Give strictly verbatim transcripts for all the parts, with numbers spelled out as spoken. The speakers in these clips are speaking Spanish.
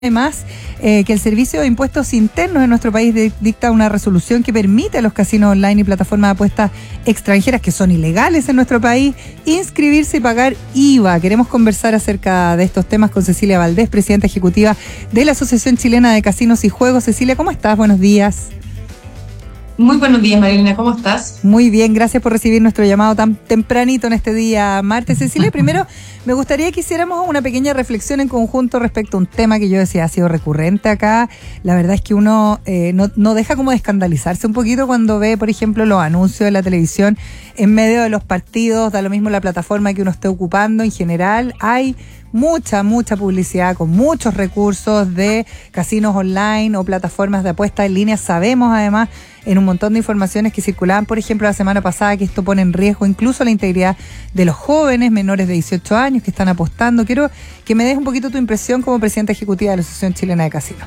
Además, eh, que el Servicio de Impuestos Internos en nuestro país de, dicta una resolución que permite a los casinos online y plataformas de apuestas extranjeras que son ilegales en nuestro país inscribirse y pagar I V A. Queremos conversar acerca de estos temas con Cecilia Valdés, presidenta ejecutiva de la Asociación Chilena de Casinos y Juegos. Cecilia, ¿cómo estás? Buenos días. Muy buenos días, Marilena, ¿cómo estás? Muy bien, gracias por recibir nuestro llamado tan tempranito en este día martes. Cecilia, primero me gustaría que hiciéramos una pequeña reflexión en conjunto respecto a un tema que yo decía ha sido recurrente acá. La verdad es que uno eh, no, no deja como de escandalizarse un poquito cuando ve, por ejemplo, los anuncios de la televisión en medio de los partidos, da lo mismo la plataforma que uno esté ocupando. En general hay mucha, mucha publicidad con muchos recursos de casinos online o plataformas de apuestas en línea. Sabemos además en un montón de informaciones que circulaban, por ejemplo, la semana pasada, que esto pone en riesgo incluso la integridad de los jóvenes menores de dieciocho años que están apostando. Quiero que me des un poquito tu impresión como presidenta ejecutiva de la Asociación Chilena de Casinos.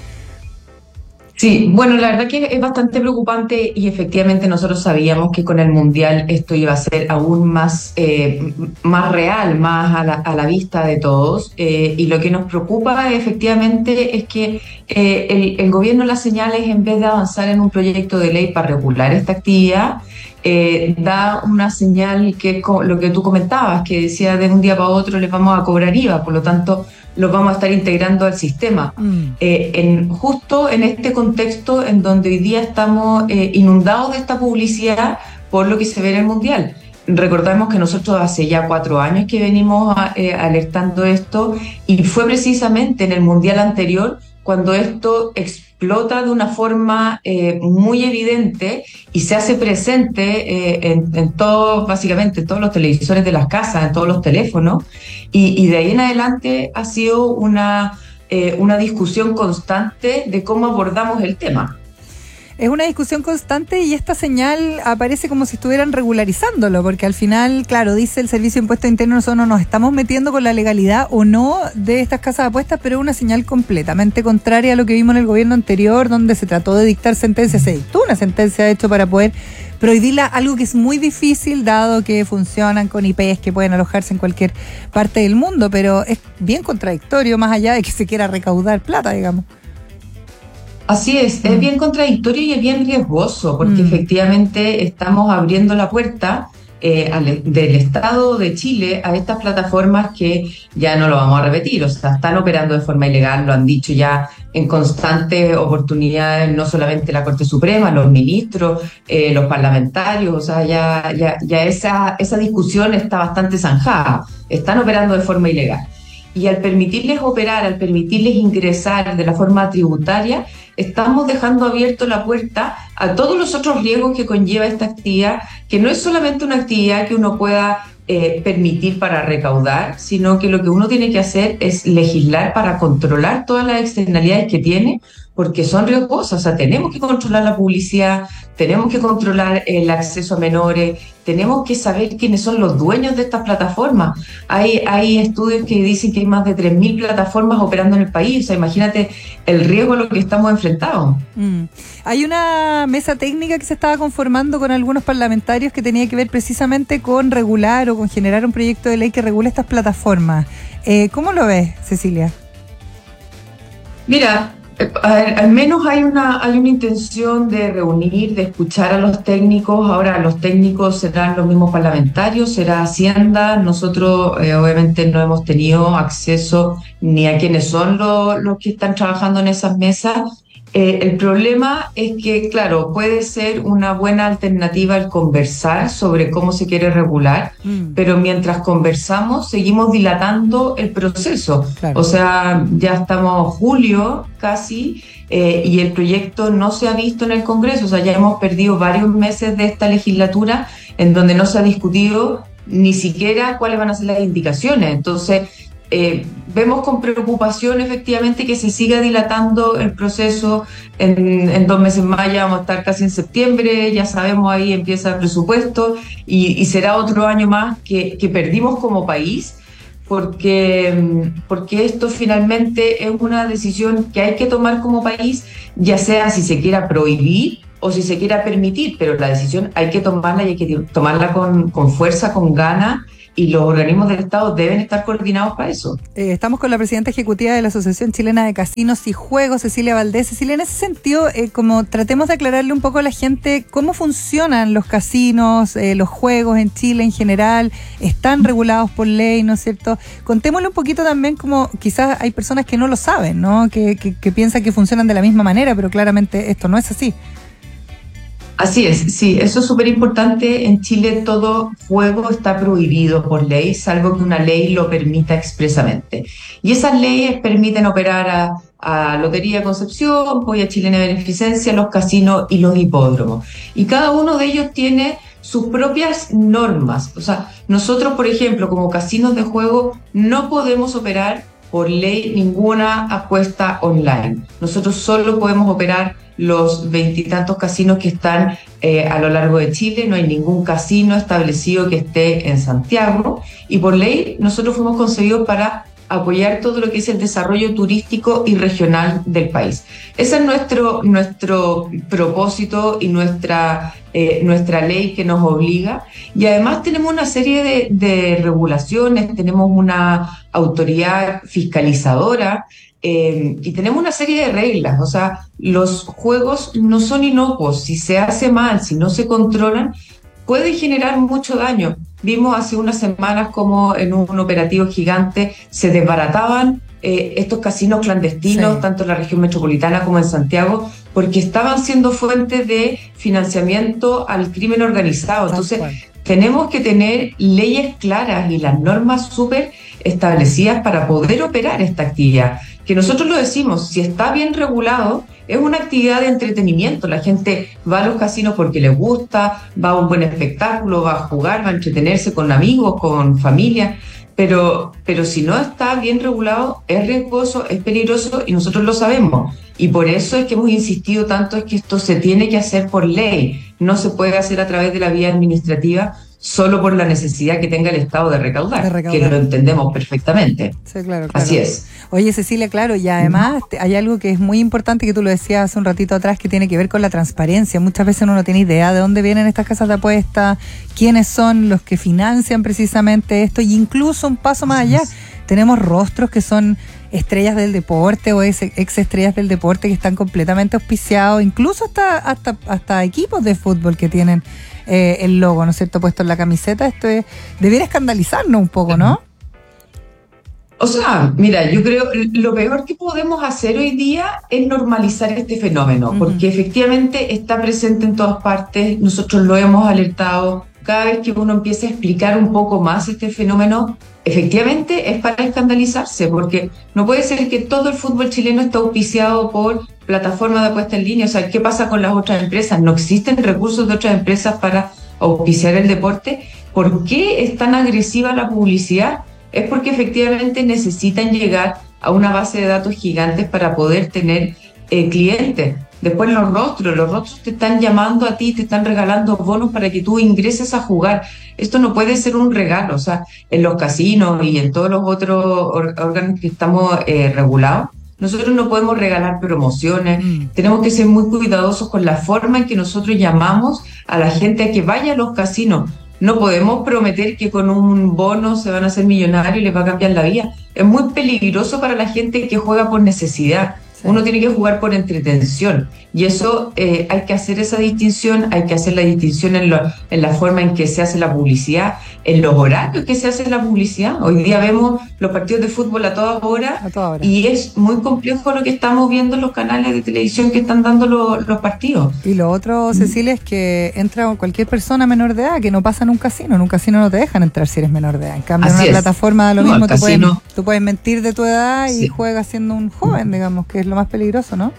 Sí, bueno, la verdad que es bastante preocupante y efectivamente nosotros sabíamos que con el Mundial esto iba a ser aún más, eh, más real, más a la, a la vista de todos, eh, y lo que nos preocupa efectivamente es que eh, el, el gobierno las señales, en vez de avanzar en un proyecto de ley para regular esta actividad, eh, da una señal que lo que tú comentabas, que decía de un día para otro les vamos a cobrar I V A, por lo tanto los vamos a estar integrando al sistema. Mm. Eh, en, justo en este contexto en donde hoy día estamos eh, inundados de esta publicidad por lo que se ve en el Mundial. Recordemos que nosotros hace ya cuatro años que venimos a, eh, alertando esto, y fue precisamente en el Mundial anterior cuando esto explota de una forma eh, muy evidente y se hace presente eh, en, en todos, básicamente en todos los televisores de las casas, en todos los teléfonos, y, y de ahí en adelante ha sido una, eh, una discusión constante de cómo abordamos el tema. Es una discusión constante y esta señal aparece como si estuvieran regularizándolo, porque al final, claro, dice el Servicio de Impuestos Internos, nosotros no nos estamos metiendo con la legalidad o no de estas casas de apuestas, pero es una señal completamente contraria a lo que vimos en el gobierno anterior, donde se trató de dictar sentencias, se dictó una sentencia, de hecho, para poder prohibirla, algo que es muy difícil, dado que funcionan con I Pes que pueden alojarse en cualquier parte del mundo, pero es bien contradictorio, más allá de que se quiera recaudar plata, digamos. Así es, mm. es bien contradictorio y es bien riesgoso, porque mm. efectivamente estamos abriendo la puerta eh, al, del Estado de Chile a estas plataformas que ya no lo vamos a repetir, o sea, están operando de forma ilegal, lo han dicho ya en constantes oportunidades, no solamente la Corte Suprema, los ministros, eh, los parlamentarios, o sea, ya, ya, ya esa, esa discusión está bastante zanjada, están operando de forma ilegal. Y al permitirles operar, al permitirles ingresar de la forma tributaria, estamos dejando abierto la puerta a todos los otros riesgos que conlleva esta actividad, que no es solamente una actividad que uno pueda eh, permitir para recaudar, sino que lo que uno tiene que hacer es legislar para controlar todas las externalidades que tiene, porque son riesgosas. O sea, tenemos que controlar la publicidad, tenemos que controlar el acceso a menores, tenemos que saber quiénes son los dueños de estas plataformas. Hay, hay estudios que dicen que hay más de tres mil plataformas operando en el país. O sea, imagínate el riesgo a lo que estamos enfrentados. Mm. Hay una mesa técnica que se estaba conformando con algunos parlamentarios que tenía que ver precisamente con regular o con generar un proyecto de ley que regule estas plataformas. Eh, ¿Cómo lo ves, Cecilia? Mira, Al, al menos hay una, hay una intención de reunir, de escuchar a los técnicos. Ahora los técnicos serán los mismos parlamentarios, será Hacienda. Nosotros eh, obviamente no hemos tenido acceso ni a quiénes son los, los que están trabajando en esas mesas. Eh, el problema es que, claro, puede ser una buena alternativa el conversar sobre cómo se quiere regular, mm. pero mientras conversamos seguimos dilatando el proceso. Claro. O sea, ya estamos julio casi eh, y el proyecto no se ha visto en el Congreso. O sea, ya hemos perdido varios meses de esta legislatura en donde no se ha discutido ni siquiera cuáles van a ser las indicaciones. Entonces, Eh, vemos con preocupación efectivamente que se siga dilatando el proceso. En, en dos meses más ya vamos a estar casi en septiembre, ya sabemos, ahí empieza el presupuesto y, y será otro año más que, que perdimos como país, porque, porque esto finalmente es una decisión que hay que tomar como país, ya sea si se quiera prohibir o si se quiera permitir, pero la decisión hay que tomarla y hay que tomarla con, con fuerza, con ganas, y los organismos del Estado deben estar coordinados para eso. Eh, estamos con la presidenta ejecutiva de la Asociación Chilena de Casinos y Juegos, Cecilia Valdés. Cecilia, en ese sentido, eh, como tratemos de aclararle un poco a la gente cómo funcionan los casinos, eh, los juegos en Chile en general, están regulados por ley, ¿no es cierto? Contémosle un poquito también, como quizás hay personas que no lo saben, ¿no? Que, que, que piensan que funcionan de la misma manera, pero claramente esto no es así. Así es, sí, eso es súper importante. En Chile todo juego está prohibido por ley, salvo que una ley lo permita expresamente. Y esas leyes permiten operar a, a Lotería Concepción, Polla Chilena de Beneficencia, los casinos y los hipódromos. Y cada uno de ellos tiene sus propias normas. O sea, nosotros, por ejemplo, como casinos de juego, no podemos operar por ley ninguna apuesta online. Nosotros solo podemos operar los veintitantos casinos que están eh, a lo largo de Chile. No hay ningún casino establecido que esté en Santiago, y por ley nosotros fuimos concebidos para apoyar todo lo que es el desarrollo turístico y regional del país. Ese es nuestro, nuestro propósito y nuestra, eh, nuestra ley que nos obliga. Y además tenemos una serie de, de regulaciones, tenemos una autoridad fiscalizadora, eh, y tenemos una serie de reglas. O sea, los juegos no son inocuos. Si se hace mal, si no se controlan, puede generar mucho daño. Vimos hace unas semanas como en un operativo gigante se desbarataban eh, estos casinos clandestinos, sí, tanto en la región metropolitana como en Santiago, porque estaban siendo fuente de financiamiento al crimen organizado. Entonces, tenemos que tener leyes claras y las normas súper establecidas para poder operar esta actividad. Que nosotros lo decimos, si está bien regulado, es una actividad de entretenimiento. La gente va a los casinos porque les gusta, va a un buen espectáculo, va a jugar, va a entretenerse con amigos, con familia, pero, pero si no está bien regulado, es riesgoso, es peligroso, y nosotros lo sabemos. Y por eso es que hemos insistido tanto, es que esto se tiene que hacer por ley, no se puede hacer a través de la vía administrativa, solo por la necesidad que tenga el Estado de recaudar, de recaudar. Que lo entendemos perfectamente. Sí, claro, claro. Así es. Oye, Cecilia, claro, y además uh-huh. hay algo que es muy importante, que tú lo decías hace un ratito atrás, que tiene que ver con la transparencia. Muchas veces uno no tiene idea de dónde vienen estas casas de apuestas, quiénes son los que financian precisamente esto, y incluso un paso más allá, tenemos rostros que son estrellas del deporte o ex, ex estrellas del deporte que están completamente auspiciados, incluso hasta, hasta, hasta equipos de fútbol que tienen eh, el logo, ¿no es cierto?, puesto en la camiseta. Esto es, debiera escandalizarnos un poco, ¿no? O sea, mira, yo creo lo peor que podemos hacer hoy día es normalizar este fenómeno, uh-huh. porque efectivamente está presente en todas partes. Nosotros lo hemos alertado. Cada vez que uno empieza a explicar un poco más este fenómeno, efectivamente es para escandalizarse, porque no puede ser que todo el fútbol chileno esté auspiciado por plataformas de apuesta en línea. O sea, ¿qué pasa con las otras empresas? ¿No existen recursos de otras empresas para auspiciar el deporte? ¿Por qué es tan agresiva la publicidad? Es porque efectivamente necesitan llegar a una base de datos gigantes para poder tener eh, clientes. Después los rostros, los rostros te están llamando a ti, te están regalando bonos para que tú ingreses a jugar. Esto no puede ser un regalo. O sea, en los casinos y en todos los otros or- órganos que estamos eh, regulados, nosotros no podemos regalar promociones. Mm. Tenemos que ser muy cuidadosos con la forma en que nosotros llamamos a la gente a que vaya a los casinos. No podemos prometer que con un bono se van a hacer millonarios y les va a cambiar la vida. Es muy peligroso para la gente que juega por necesidad. Sí. Uno tiene que jugar por entretención. Y eso eh, hay que hacer esa distinción, hay que hacer la distinción en, lo, en la forma en que se hace la publicidad, en los horarios que se hace la publicidad. Hoy día vemos los partidos de fútbol a todas horas, a toda hora. Y es muy complejo lo que estamos viendo en los canales de televisión que están dando lo, los partidos. Y lo otro, Cecilia, es que entra cualquier persona menor de edad, que no pasa en un casino. En un casino no te dejan entrar si eres menor de edad. En cambio, Así en una es. plataforma lo no, mismo, tú puedes, tú puedes mentir de tu edad y sí. juegas siendo un joven, digamos, que es lo más peligroso, ¿no?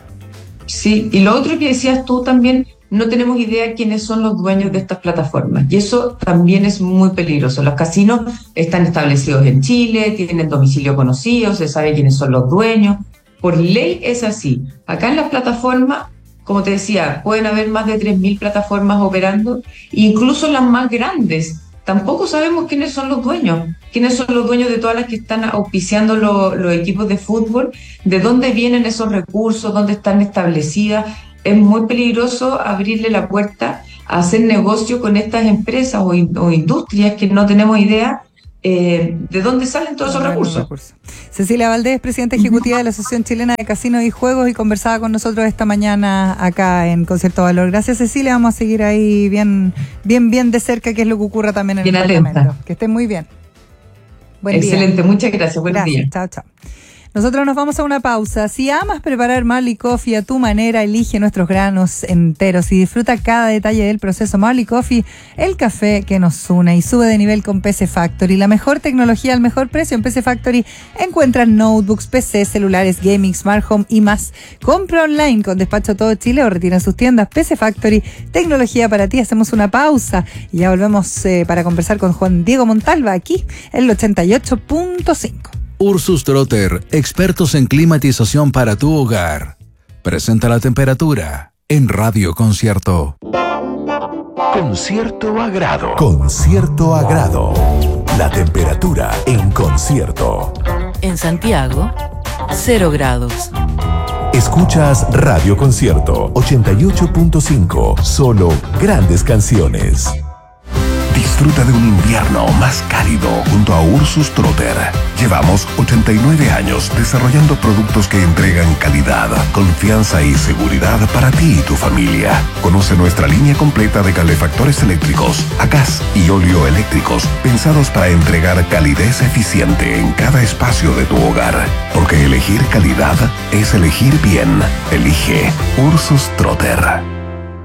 Sí, y lo otro que decías tú también, no tenemos idea quiénes son los dueños de estas plataformas, y eso también es muy peligroso. Los casinos están establecidos en Chile, tienen domicilio conocido, se sabe quiénes son los dueños, por ley es así. Acá en las plataformas, como te decía, pueden haber más de tres mil plataformas operando, incluso las más grandes. Tampoco sabemos quiénes son los dueños, quiénes son los dueños de todas las que están auspiciando lo, los equipos de fútbol, de dónde vienen esos recursos, dónde están establecidas. Es muy peligroso abrirle la puerta a hacer negocio con estas empresas o, in, o industrias que no tenemos idea eh, de dónde salen todos esos Bueno, recursos. recursos. Cecilia Valdés, presidenta ejecutiva de la Asociación Chilena de Casinos y Juegos, y conversaba con nosotros esta mañana acá en Concierto Valor. Gracias, Cecilia. Vamos a seguir ahí bien, bien, bien de cerca qué es lo que ocurra también en bien el atenta. Parlamento. Que estén muy bien. Buen Excelente, día. muchas gracias. Buen Gracias, día. chao, chao. Nosotros nos vamos a una pausa. Si amas preparar Marley Coffee a tu manera, elige nuestros granos enteros y disfruta cada detalle del proceso. Marley Coffee, el café que nos une, y sube de nivel con P C Factory. La mejor tecnología al mejor precio. En P C Factory encuentras notebooks, P C, celulares, gaming, smart home y más. Compra online con despacho a todo Chile o retira en sus tiendas. P C Factory, tecnología para ti. Hacemos una pausa y ya volvemos eh, para conversar con Juan Diego Montalva aquí en el ochenta y ocho punto cinco. Ursus Trotter, expertos en climatización para tu hogar. Presenta la temperatura en Radio Concierto. Con cierto agrado. Con cierto agrado. La temperatura en Concierto. En Santiago, cero grados. Escuchas Radio Concierto ochenta y ocho punto cinco. Solo grandes canciones. Disfruta de un invierno más cálido junto a Ursus Trotter. Llevamos ochenta y nueve años desarrollando productos que entregan calidad, confianza y seguridad para ti y tu familia. Conoce nuestra línea completa de calefactores eléctricos, a gas y óleo eléctricos, pensados para entregar calidez eficiente en cada espacio de tu hogar. Porque elegir calidad es elegir bien. Elige Ursus Trotter.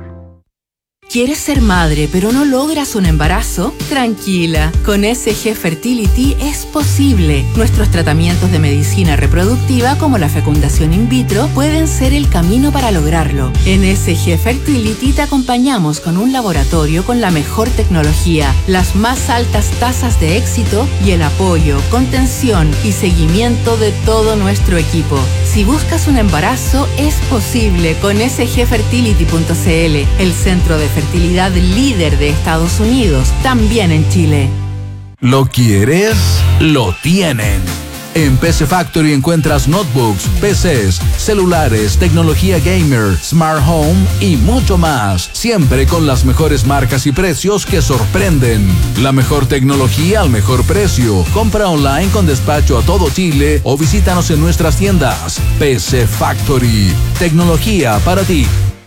¿Quieres ser madre pero no logras un embarazo? Tranquila, con S G Fertility es posible. Nuestros tratamientos de medicina reproductiva como la fecundación in vitro pueden ser el camino para lograrlo. En S G Fertility te acompañamos con un laboratorio con la mejor tecnología, las más altas tasas de éxito y el apoyo, contención y seguimiento de todo nuestro equipo. Si buscas un embarazo, es posible con S G fertility punto c l, el centro de fertilidad líder de Estados Unidos, también en Chile. ¿Lo quieres? Lo tienen. En P C Factory encuentras notebooks, P Cs, celulares, tecnología gamer, smart home y mucho más. Siempre con las mejores marcas y precios que sorprenden. La mejor tecnología al mejor precio. Compra online con despacho a todo Chile o visítanos en nuestras tiendas. P C Factory. Tecnología para ti.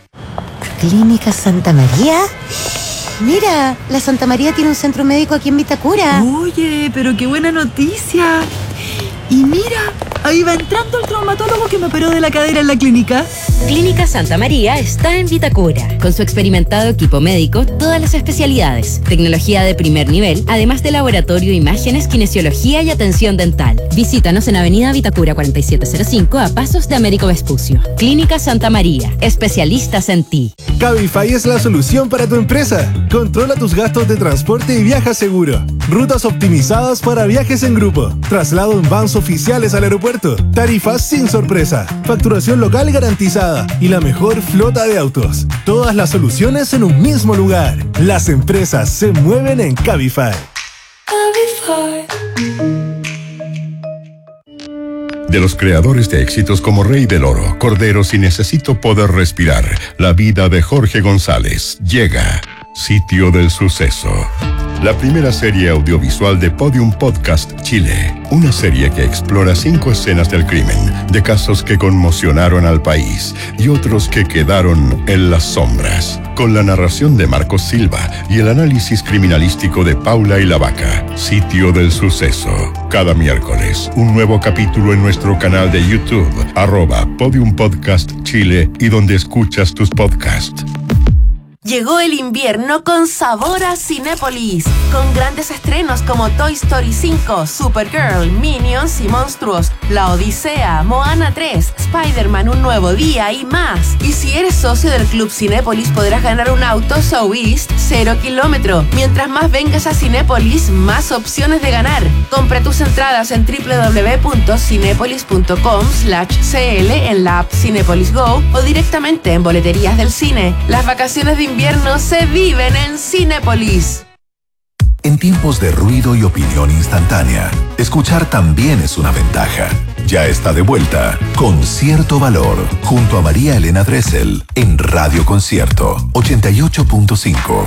¿Clínica Santa María? Mira, la Santa María tiene un centro médico aquí en Vitacura. Oye, pero qué buena noticia. Y mira, ahí va entrando el traumatólogo que me operó de la cadera en la clínica. Clínica Santa María está en Vitacura. Con su experimentado equipo médico, todas las especialidades, tecnología de primer nivel, además de laboratorio, imágenes, kinesiología y atención dental. Visítanos en Avenida Vitacura cuarenta y siete cero cinco, a pasos de Américo Vespucio. Clínica Santa María, especialistas en ti. Cabify es la solución para tu empresa. Controla tus gastos de transporte y viaja seguro. Rutas optimizadas para viajes en grupo. Traslado en vans oficiales al aeropuerto. Tarifas sin sorpresa. Facturación local garantizada. Y la mejor flota de autos. Todas las soluciones en un mismo lugar. Las empresas se mueven en Cabify. Cabify. De los creadores de éxitos como Rey del Oro, Corderos y Necesito Poder Respirar, la vida de Jorge González, llega Sitio del Suceso. La primera serie audiovisual de Podium Podcast Chile. Una serie que explora cinco escenas del crimen, de casos que conmocionaron al país y otros que quedaron en las sombras. Con la narración de Marcos Silva y el análisis criminalístico de Paula y la Vaca. Sitio del Suceso. Cada miércoles, un nuevo capítulo en nuestro canal de YouTube, arroba Podium Podcast Chile y donde escuchas tus podcasts. Llegó el invierno con sabor a Cinépolis, con grandes estrenos como Toy Story cinco, Supergirl, Minions y Monstruos, La Odisea, Moana tres, Spider-Man Un Nuevo Día y más. Y si eres socio del Club Cinépolis podrás ganar un auto So East cero kilómetro. Mientras más vengas a Cinépolis, más opciones de ganar. Compra tus entradas en w w w punto cinepolis punto com slash c l en la app Cinépolis Go o directamente en boleterías del cine. Las vacaciones de invierno se viven en Cinépolis. En tiempos de ruido y opinión instantánea, escuchar también es una ventaja. Ya está de vuelta Con Cierto Valor, junto a María Elena Dressel, en Radio Concierto ochenta y ocho punto cinco.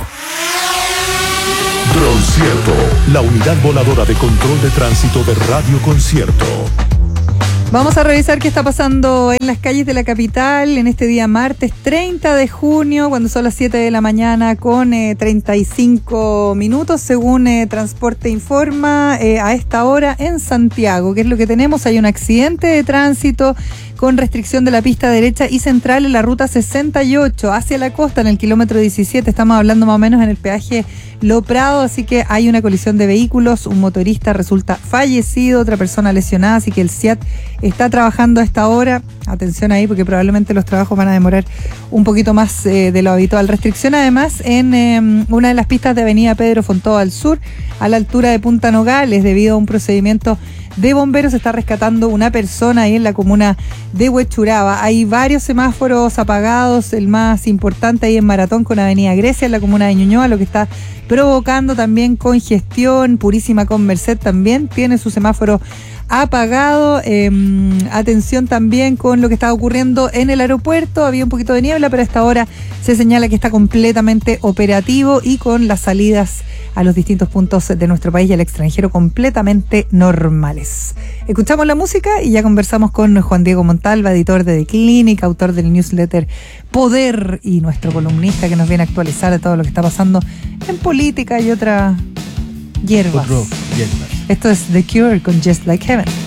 Concierto, la unidad voladora de control de tránsito de Radio Concierto. Vamos a revisar qué está pasando en las calles de la capital en este día martes treinta de junio, cuando son las siete de la mañana con eh, treinta y cinco minutos, según eh, Transporte Informa, eh, a esta hora en Santiago. ¿Qué es lo que tenemos? Hay un accidente de tránsito con restricción de la pista derecha y central en la ruta sesenta y ocho hacia la costa, en el kilómetro diecisiete. Estamos hablando más o menos en el peaje Lo Prado, así que hay una colisión de vehículos. Un motorista resulta fallecido, otra persona lesionada, así que el C I A T está trabajando a esta hora. Atención ahí, porque probablemente los trabajos van a demorar un poquito más eh, de lo habitual. Restricción además en eh, una de las pistas de avenida Pedro Fontova al sur, a la altura de Punta Nogales, debido a un procedimiento de bomberos. Se está rescatando una persona ahí en la comuna de Huechuraba. Hay varios semáforos apagados, el más importante ahí en Maratón con avenida Grecia, en la comuna de Ñuñoa, lo que está provocando también congestión. Purísima con Merced también tiene su semáforo apagado. Eh, atención también con lo que está ocurriendo en el aeropuerto. Había un poquito de niebla, pero a esta hora se señala que está completamente operativo y con las salidas a los distintos puntos de nuestro país y al extranjero completamente normales. Escuchamos la música y ya conversamos con Juan Diego Montalva, editor de The Clinic, autor del newsletter Poder y nuestro columnista que nos viene a actualizar de todo lo que está pasando en política y otras hierbas. Esto es The Cure con Just Like Heaven.